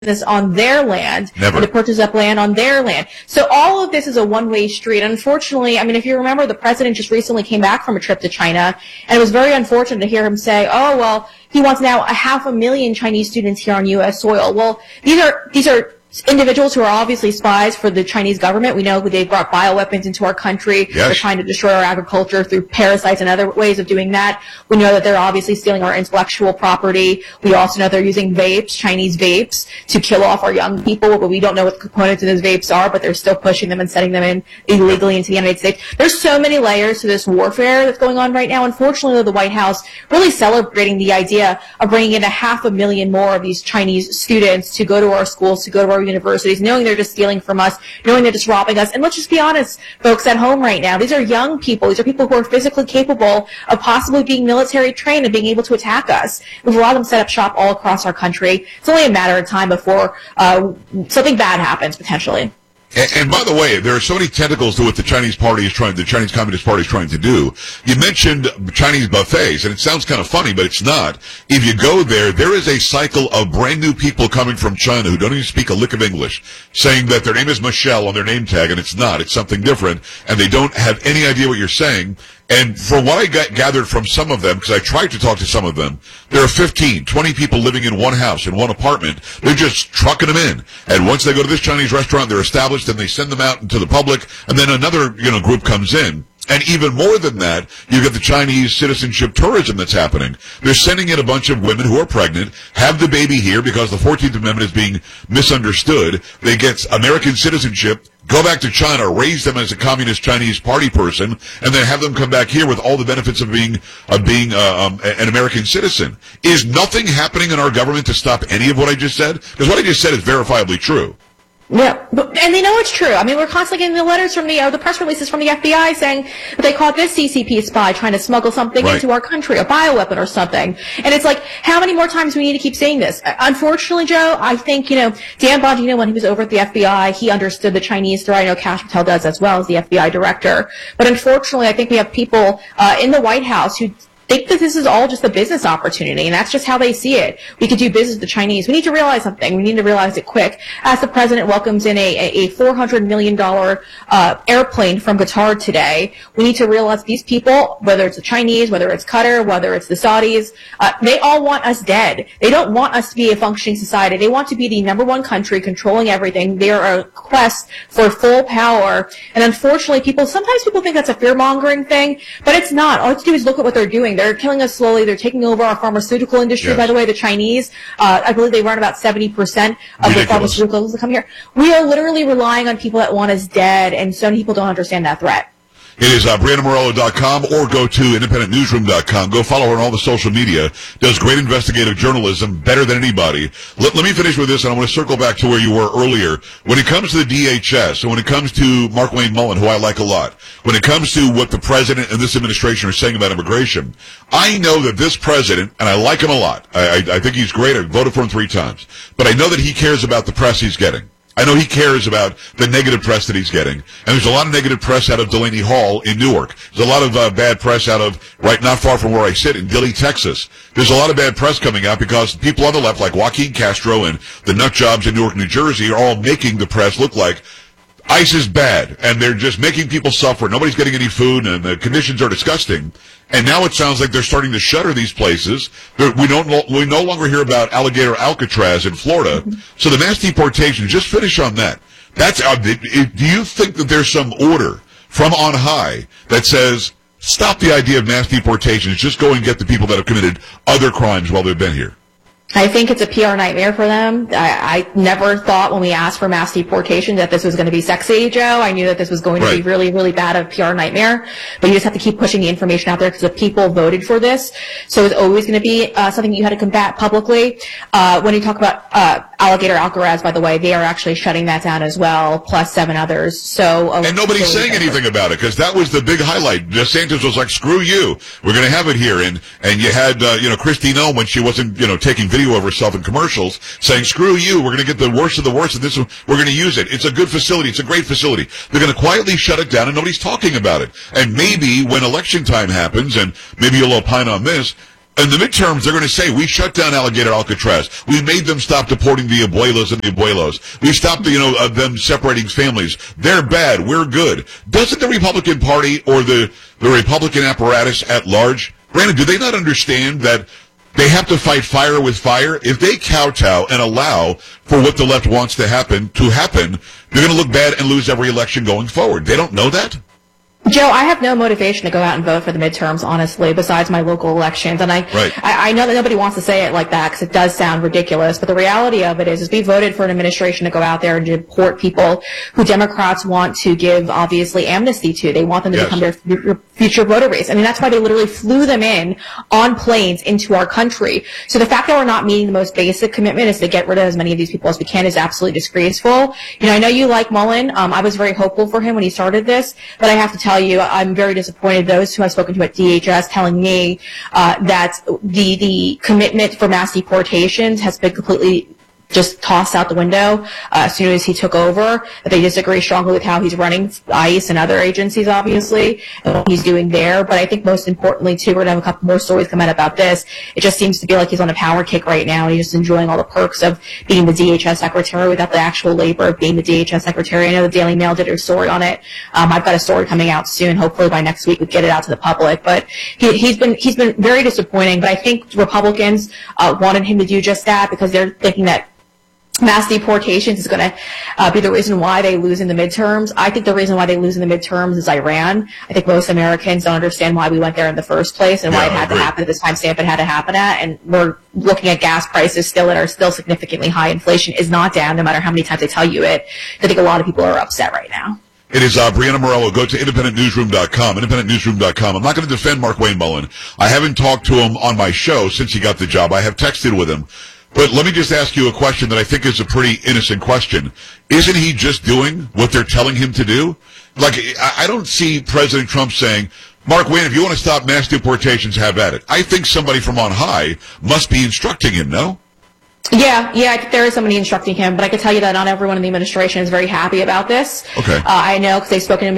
business on their land Never. and to purchase up land on their land. So all of this is a one-way street. Unfortunately, I mean, if you remember, the president just recently came back from a trip to China, and it was very unfortunate to hear him say, oh, well, he wants now 500,000 Chinese students here on U.S. soil. Well, these are individuals who are obviously spies for the Chinese government. We know they brought bioweapons into our country. Yes. They're trying to destroy our agriculture through parasites and other ways of doing that. We know that they're obviously stealing our intellectual property. We also know they're using vapes, Chinese vapes, to kill off our young people, but we don't know what the components of those vapes are, but they're still pushing them and setting them in illegally into the United States. There's so many layers to this warfare that's going on right now. Unfortunately, the White House really celebrating the idea of bringing in 500,000 more of these Chinese students to go to our schools, to go to our universities, knowing they're just stealing from us, knowing they're just robbing us. And let's just be honest, folks at home right now, these are young people. These are people who are physically capable of possibly being military trained and being able to attack us. We've a lot of them set up shop all across our country. It's only a matter of time before something bad happens, potentially. And by the way, there are so many tentacles to what the Chinese Communist Party is trying to do. You mentioned Chinese buffets, and it sounds kind of funny, but it's not. If you go there, there is a cycle of brand new people coming from China who don't even speak a lick of English, saying that their name is Michelle on their name tag, and it's not. It's something different, and they don't have any idea what you're saying. And from what I gathered from some of them, because I tried to talk to some of them, there are 15, 20 people living in one house, in one apartment. They're just trucking them in. And once they go to this Chinese restaurant, they're established, and they send them out into the public, and then another, group comes in. And even more than that, you get the Chinese citizenship tourism that's happening. They're sending in a bunch of women who are pregnant, have the baby here because the 14th Amendment is being misunderstood. They get American citizenship, go back to China, raise them as a communist Chinese party person, and then have them come back here with all the benefits of being an American citizen. Is nothing happening in our government to stop any of what I just said? Because what I just said is verifiably true. Yeah, and they know it's true. I mean, we're constantly getting the letters from the press releases from the FBI saying that they caught this CCP spy trying to smuggle something into our country, a bioweapon or something. And it's like, how many more times do we need to keep saying this? Unfortunately, Joe, I think, Dan Bongino, when he was over at the FBI, he understood the Chinese threat. I know Kash Patel does as well as the FBI director. But unfortunately, I think we have people in the White House who think that this is all just a business opportunity, and that's just how they see it. We could do business with the Chinese. We need to realize something. We need to realize it quick. As the president welcomes in a $400 million airplane from Qatar today, we need to realize these people, whether it's the Chinese, whether it's Qatar, whether it's the Saudis, they all want us dead. They don't want us to be a functioning society. They want to be the number one country controlling everything. They are a quest for full power. And unfortunately, sometimes people think that's a fear-mongering thing, but it's not. All you have to do is look at what they're doing. They're killing us slowly. They're taking over our pharmaceutical industry, Yes. by the way, the Chinese. I believe they run about 70% of the pharmaceuticals that come here. We are literally relying on people that want us dead, and so many people don't understand that threat. It is BriannaMorello.com, or go to IndependentNewsroom.com. Go follow her on all the social media. Does great investigative journalism, better than anybody. Let me finish with this, and I want to circle back to where you were earlier. When it comes to the DHS, and when it comes to Markwayne Mullin, who I like a lot, when it comes to what the president and this administration are saying about immigration, I know that this president, and I like him a lot. I think he's great. I voted for him 3 times. But I know that he cares about the press he's getting. I know he cares about the negative press that he's getting. And there's a lot of negative press out of Delaney Hall in Newark. There's a lot of bad press out of, right not far from where I sit, in Dilley, Texas. There's a lot of bad press coming out because people on the left, like Joaquin Castro and the nut jobs in Newark, New Jersey, are all making the press look like ICE is bad, and they're just making people suffer. Nobody's getting any food, and the conditions are disgusting. And now it sounds like they're starting to shutter these places. We no longer hear about Alligator Alcatraz in Florida. So the mass deportation, just finish on that. Do you think that there's some order from on high that says, stop the idea of mass deportations, just go and get the people that have committed other crimes while they've been here? I think it's a PR nightmare for them. I never thought when we asked for mass deportation that this was going to be sexy, Joe. I knew that this was going to be really, really bad, a PR nightmare. But you just have to keep pushing the information out there because the people voted for this. So it's always going to be something you had to combat publicly. When you talk about Alligator Alcatraz, by the way, they are actually shutting that down as well, plus 7 others. So and nobody's saying anything about it because that was the big highlight. DeSantis was like, "Screw you, we're going to have it here." And you had Kristi Noem, when she wasn't taking video of herself in commercials, saying, "Screw you, we're going to get the worst of the worst, and we're going to use it. It's a good facility. It's a great facility." They're going to quietly shut it down, and nobody's talking about it. And maybe when election time happens, and maybe you'll opine on this, In the midterms, they're going to say, we shut down Alligator Alcatraz. We made them stop deporting the abuelos and the abuelos. We stopped, them separating families. They're bad. We're good. Doesn't the Republican Party or the Republican apparatus at large, Brandon, do they not understand that they have to fight fire with fire? If they kowtow and allow for what the left wants to happen, they're going to look bad and lose every election going forward. They don't know that? Joe, I have no motivation to go out and vote for the midterms, honestly, besides my local elections. And I know that nobody wants to say it like that because it does sound ridiculous. But the reality of it is we voted for an administration to go out there and deport people who Democrats want to give, obviously, amnesty to. They want them to become their future voter base. I mean, that's why they literally flew them in on planes into our country. So the fact that we're not meeting the most basic commitment is to get rid of as many of these people as we can is absolutely disgraceful. I know you like Mullen. I was very hopeful for him when he started this, but I have to tell you, I'm very disappointed. Those who I've spoken to at DHS telling me that the commitment for mass deportations has been completely just tossed out the window as soon as he took over. They disagree strongly with how he's running ICE and other agencies, obviously, and what he's doing there. But I think most importantly, too, we're going to have a couple more stories come out about this. It just seems to be like he's on a power kick right now, and he's just enjoying all the perks of being the DHS secretary without the actual labor of being the DHS secretary. I know the Daily Mail did a story on it. I've got a story coming out soon. Hopefully by next week we get it out to the public. But he's been very disappointing. But I think Republicans wanted him to do just that because they're thinking that mass deportations is going to be the reason why they lose in the midterms. I think the reason why they lose in the midterms is Iran. I think most Americans don't understand why we went there in the first place and why it had to happen at this time stamp it had to happen at. And we're looking at gas prices that are still significantly high. Inflation is not down, no matter how many times they tell you it. I think a lot of people are upset right now. It is Brianna Morello. Go to independentnewsroom.com, independentnewsroom.com. I'm not going to defend Markwayne Mullin. I haven't talked to him on my show since he got the job. I have texted with him. But let me just ask you a question that I think is a pretty innocent question. Isn't he just doing what they're telling him to do? Like, I don't see President Trump saying, Markwayne, if you want to stop mass deportations, have at it. I think somebody from on high must be instructing him, no? Yeah, I think there is somebody instructing him, but I can tell you that not everyone in the administration is very happy about this. Okay. I know because they've spoken to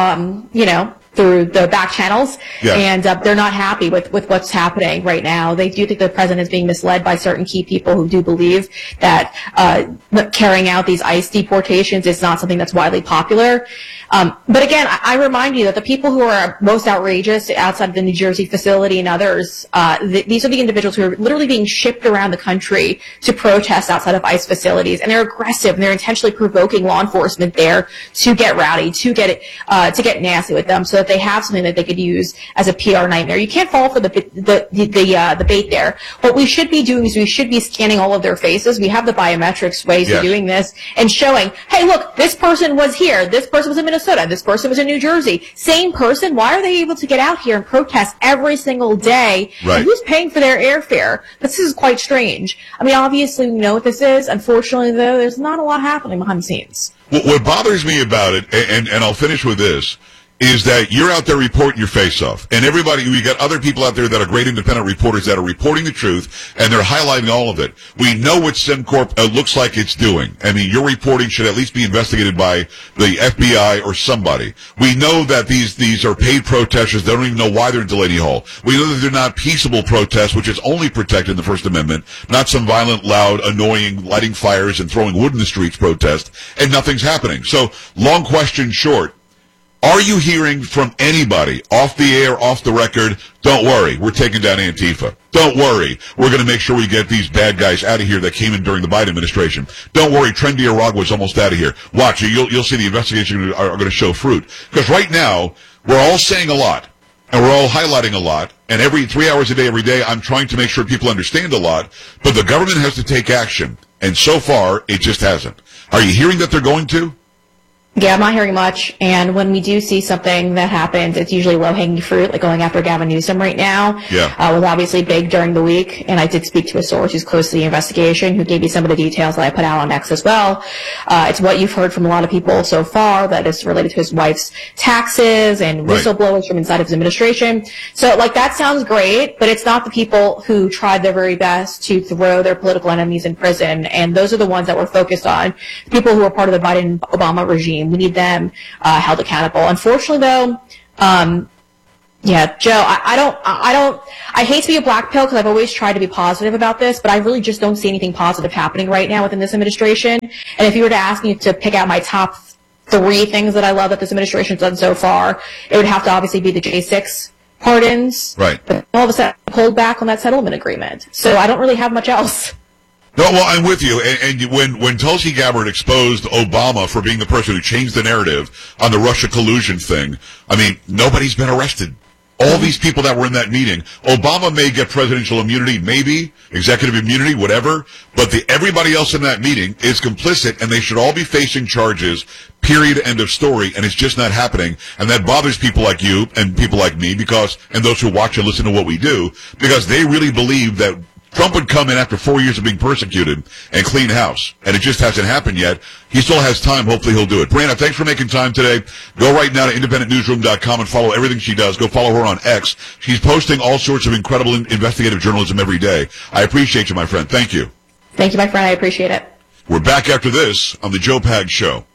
me, through the back channels, and they're not happy with what's happening right now. They do think the president is being misled by certain key people who do believe that carrying out these ICE deportations is not something that's widely popular. But again, I remind you that the people who are most outrageous outside of the New Jersey facility and others, these are the individuals who are literally being shipped around the country to protest outside of ICE facilities, and they're aggressive and they're intentionally provoking law enforcement there to get rowdy, to get nasty with them, so that they have something that they could use as a PR nightmare. You can't fall for the bait there. What we should be doing is we should be scanning all of their faces. We have the biometrics ways of doing this and showing, hey, look, this person was here. This person was in Minnesota. This person was in New Jersey. Same person. Why are they able to get out here and protest every single day? Right. And who's paying for their airfare? This is quite strange. I mean, obviously we know what this is. Unfortunately, though, there's not a lot happening behind the scenes. What bothers me about it, and I'll finish with this, is that you're out there reporting your face off. And we got other people out there that are great independent reporters that are reporting the truth, and they're highlighting all of it. We know what SimCorp looks like it's doing. I mean, your reporting should at least be investigated by the FBI or somebody. We know that these are paid protesters. They don't even know why they're in Delaney Hall. We know that they're not peaceable protests, which is only protected in the First Amendment, not some violent, loud, annoying, lighting fires and throwing wood in the streets protest, and nothing's happening. So, long question short, are you hearing from anybody off the air, off the record, don't worry, we're taking down Antifa. Don't worry, we're going to make sure we get these bad guys out of here that came in during the Biden administration. Don't worry, Trendy Aragua's almost out of here. Watch, you'll see the investigations are going to show fruit. Because right now, we're all saying a lot, and we're all highlighting a lot, and every 3 hours a day, every day, I'm trying to make sure people understand a lot, but the government has to take action. And so far, it just hasn't. Are you hearing that they're going to? Yeah, I'm not hearing much, and when we do see something that happens, it's usually low-hanging fruit, like going after Gavin Newsom right now. Was obviously big during the week, and I did speak to a source who's close to the investigation, who gave me some of the details that I put out on X as well. It's what you've heard from a lot of people so far, that is related to his wife's taxes and whistleblowers from inside of his administration. So, that sounds great, but it's not the people who tried their very best to throw their political enemies in prison, and those are the ones that we're focused on, people who are part of the Biden-Obama regime. We need them held accountable. Unfortunately, though, Yeah, Joe, I hate to be a black pill because I've always tried to be positive about this, but I really just don't see anything positive happening right now within this administration. And if you were to ask me to pick out my top 3 things that I love that this administration has done so far, it would have to obviously be the J6 pardons. Right. But all of a sudden, pulled back on that settlement agreement. So I don't really have much else. No, well, I'm with you. And when Tulsi Gabbard exposed Obama for being the person who changed the narrative on the Russia collusion thing, I mean, nobody's been arrested. All these people that were in that meeting, Obama may get presidential immunity, maybe, executive immunity, whatever, but everybody else in that meeting is complicit, and they should all be facing charges, period, end of story, and it's just not happening. And that bothers people like you and people like me, and those who watch and listen to what we do, because they really believe that Trump would come in after 4 years of being persecuted and clean house, and it just hasn't happened yet. He still has time. Hopefully he'll do it. Brianna, thanks for making time today. Go right now to independentnewsroom.com and follow everything she does. Go follow her on X. She's posting all sorts of incredible investigative journalism every day. I appreciate you, my friend. Thank you. Thank you, my friend. I appreciate it. We're back after this on The Joe Pags Show.